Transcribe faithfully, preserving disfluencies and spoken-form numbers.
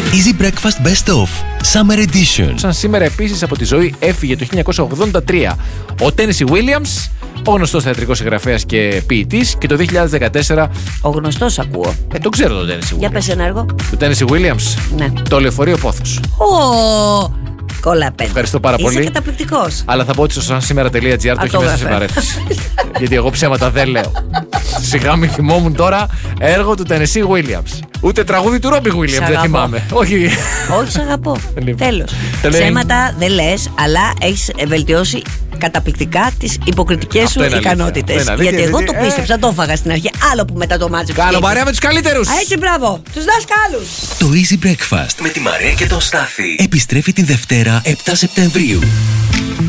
Easy Breakfast Best Of Summer Edition. Σαν σήμερα επίσης από τη ζωή έφυγε το χίλια εννιακόσια ογδόντα τρία ο Tennessee Williams, ο γνωστός θεατρικός συγγραφέας και ποιητής, και το δύο χιλιάδες δεκατέσσερα. Ο γνωστός ακούω. Ε, το ξέρω τον Tennessee Williams. Για πες ένα έργο. Το Tennessee Williams. Ναι. Το Λεωφορείο Πόθος. Ω, κολαπέ. Ευχαριστώ πάρα πολύ. Είσαι καταπληκτικός. Αλλά θα πω ότι στο σαν σήμερα.gr το έχει μέσα σε παρέθεση. Γιατί εγώ ψέματα δεν λέω. Σιγά μη θυμόμουν τώρα έργο του Tennessee Williams. Ούτε τραγούδι του Robbie Williams δεν θυμάμαι. Όχι. Όχι, σ' αγαπώ. Λοιπόν. Τέλος. Το λέει- Ψέματα δεν λες, αλλά έχεις βελτιώσει καταπληκτικά τις υποκριτικές Αυτό σου είναι αλήθεια. ικανότητες. Αυτό είναι αλήθεια, Γιατί εγώ γιατί, το πίστεψα, το έφαγα στην αρχή. Άλλο που μετά το μάτσο. Κάνω παρέα με τους καλύτερους. Α, έτσι, μπράβο. Τους δασκάλους. Το Easy Breakfast με τη Μαρία και τον Στάθη επιστρέφει την Δευτέρα επτά Σεπτεμβρίου.